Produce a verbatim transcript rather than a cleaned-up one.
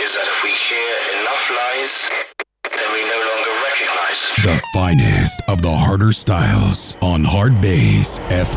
is that if we hear enough lies, then we no longer recognize the The finest of the harder styles on Hard Bass F